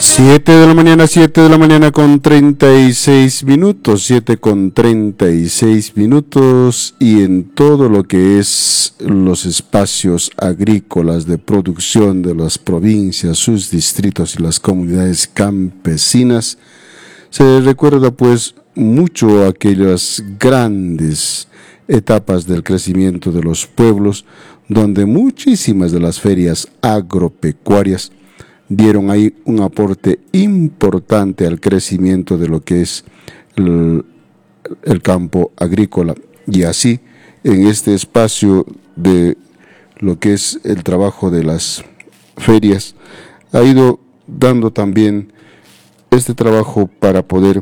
7 de la mañana con 36 minutos, 7 con 36 minutos, y en todo lo que es los espacios agrícolas de producción de las provincias, sus distritos y las comunidades campesinas, se recuerda pues mucho aquellas grandes etapas del crecimiento de los pueblos, donde muchísimas de las ferias agropecuarias dieron ahí un aporte importante al crecimiento de lo que es el campo agrícola. Y así, en este espacio de lo que es el trabajo de las ferias, ha ido dando también este trabajo para poder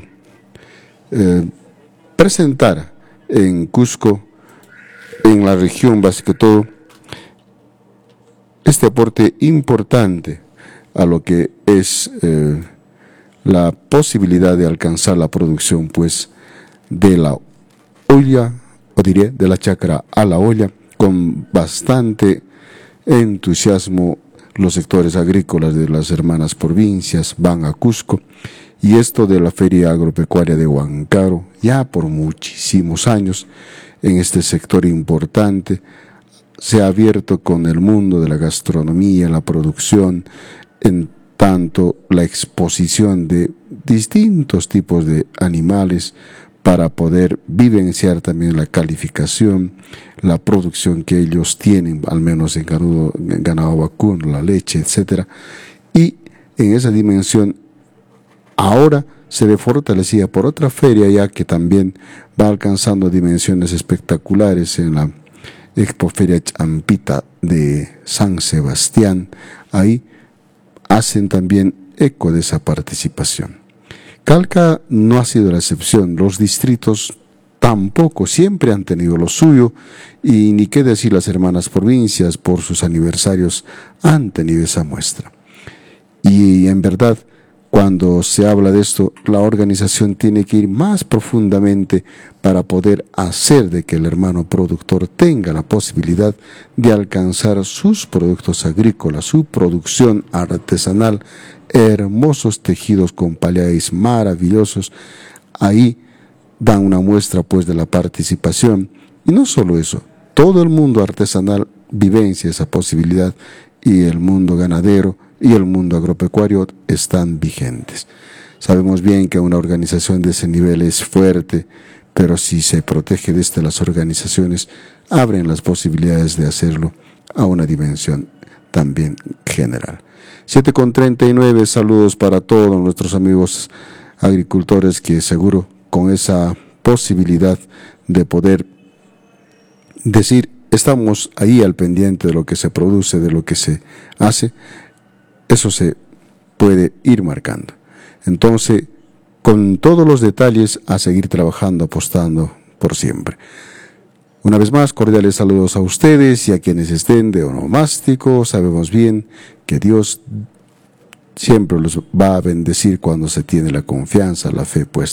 presentar en Cusco, en la región básica todo, este aporte importante a lo que es la posibilidad de alcanzar la producción pues de la olla, o diré de la chacra a la olla. Con bastante entusiasmo los sectores agrícolas de las hermanas provincias van a Cusco, y esto de la Feria Agropecuaria de Huancaro, ya por muchísimos años en este sector importante, se ha abierto con el mundo de la gastronomía, la producción, en tanto la exposición de distintos tipos de animales para poder vivenciar también la calificación, la producción que ellos tienen, al menos en ganado vacuno, la leche, etc. Y en esa dimensión ahora se ve fortalecida por otra feria ya que también va alcanzando dimensiones espectaculares en la Expoferia Champita de San Sebastián. Ahí hacen también eco de esa participación. Calca no ha sido la excepción, los distritos tampoco, siempre han tenido lo suyo, y ni qué decir las hermanas provincias, por sus aniversarios han tenido esa muestra. Y en verdad, cuando se habla de esto, la organización tiene que ir más profundamente para poder hacer de que el hermano productor tenga la posibilidad de alcanzar sus productos agrícolas, su producción artesanal, hermosos tejidos con pallares maravillosos. Ahí dan una muestra pues de la participación. Y no solo eso, todo el mundo artesanal vivencia esa posibilidad, y el mundo ganadero y el mundo agropecuario están vigentes. Sabemos bien que una organización de ese nivel es fuerte, pero si se protege desde las organizaciones, abren las posibilidades de hacerlo a una dimensión también general. 7:39, saludos para todos nuestros amigos agricultores que seguro con esa posibilidad de poder decir, estamos ahí al pendiente de lo que se produce, de lo que se hace, eso se puede ir marcando. Entonces, con todos los detalles, a seguir trabajando, apostando por siempre. Una vez más, cordiales saludos a ustedes y a quienes estén de onomástico. Sabemos bien que Dios siempre los va a bendecir cuando se tiene la confianza, la fe puesta